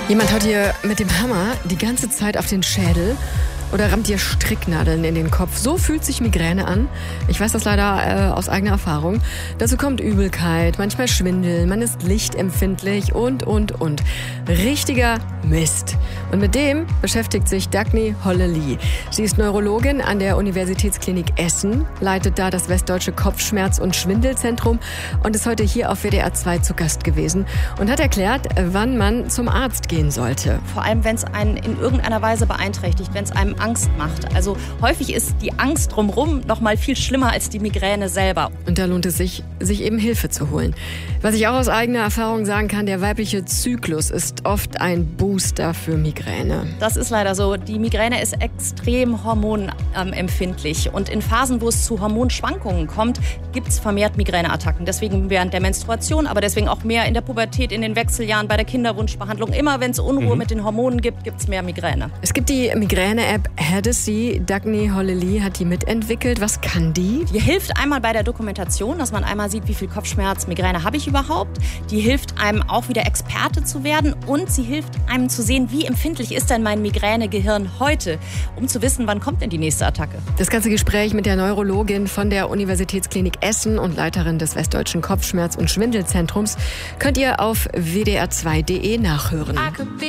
Jemand haut dir mit dem Hammer die ganze Zeit auf den Schädel oder rammt dir Stricknadeln in den Kopf. So fühlt sich Migräne an. Ich weiß das leider aus eigener Erfahrung. Dazu kommt Übelkeit, manchmal Schwindel, man ist lichtempfindlich und. Richtiger Mist. Und mit dem beschäftigt sich Dagny Holle-Lee. Sie ist Neurologin an der Universitätsklinik Essen, leitet da das Westdeutsche Kopfschmerz- und Schwindelzentrum und ist heute hier auf WDR 2 zu Gast gewesen und hat erklärt, wann man zum Arzt gehen sollte. Vor allem, wenn es einen in irgendeiner Weise beeinträchtigt, wenn es einem Angst macht. Also häufig ist die Angst drumherum noch mal viel schlimmer als die Migräne selber. Und da lohnt es sich eben Hilfe zu holen. Was ich auch aus eigener Erfahrung sagen kann, der weibliche Zyklus ist oft ein Booster für Migräne. Das ist leider so. Die Migräne ist extrem hormonempfindlich. Und in Phasen, wo es zu Hormonschwankungen kommt, gibt es vermehrt Migräneattacken. Deswegen während der Menstruation, aber deswegen auch mehr in der Pubertät, in den Wechseljahren, bei der Kinderwunschbehandlung. Immer wenn es Unruhe mit den Hormonen gibt, gibt es mehr Migräne. Es gibt die Migräne-App Hadassy. Dagny Holle-Lee hat die mitentwickelt. Was kann die? Die hilft einmal bei der Dokumentation, dass man einmal sieht, wie viel Kopfschmerz, Migräne habe ich überhaupt. Die hilft einem auch wieder Experte zu werden und sie hilft einem zu sehen, wie empfindlich ist denn mein Migränegehirn heute, um zu wissen, wann kommt denn die nächste Attacke. Das ganze Gespräch mit der Neurologin von der Universitätsklinik Essen und Leiterin des Westdeutschen Kopfschmerz- und Schwindelzentrums könnt ihr auf wdr2.de nachhören.